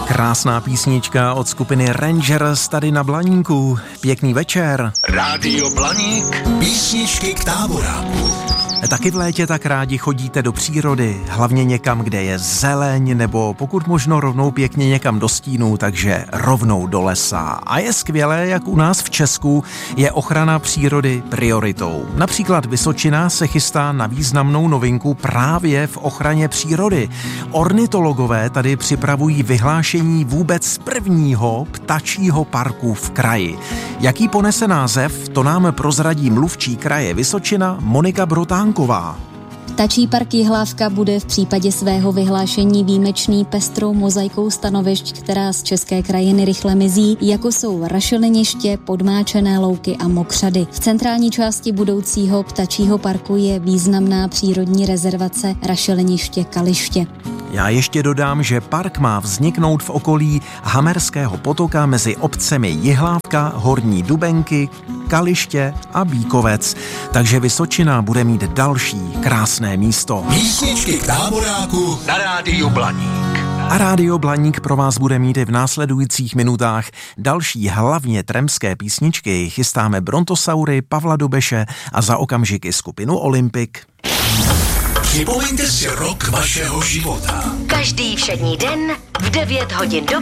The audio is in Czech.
Krásná písnička od skupiny Rangers tady na Blaníku. Pěkný večer. Rádio Blaník, písničky k táboráku. Taky v létě tak rádi chodíte do přírody, hlavně někam, kde je zeleň, nebo pokud možno rovnou pěkně někam do stínu, takže rovnou do lesa. A je skvělé, jak u nás v Česku je ochrana přírody prioritou. Například Vysočina se chystá na významnou novinku právě v ochraně přírody. Ornitologové tady připravují vyhlášení vůbec prvního ptačího parku v kraji. Jaký ponese název, to nám prozradí mluvčí kraje Vysočina Monika Brotánková. Ptačí park Jihlávka bude v případě svého vyhlášení výjimečný pestrou mozaikou stanovišť, která z české krajiny rychle mizí, jako jsou rašeliniště, podmáčené louky a mokřady. V centrální části budoucího ptačího parku je významná přírodní rezervace rašeliniště Kaliště. Já ještě dodám, že park má vzniknout v okolí Hamerského potoka mezi obcemi Jihlávka, Horní Dubenky, Kaliště a Bíkovec. Takže Vysočina bude mít další krásné místo. Písničky k táboráku na Rádiu Blaník. A Rádio Blaník pro vás bude mít i v následujících minutách další hlavně tremské písničky. Chystáme Brontosaury, Pavla Dobeše a za okamžiky skupinu Olympic. Připomeňte si rok vašeho života. Každý všední den v 9 hodin do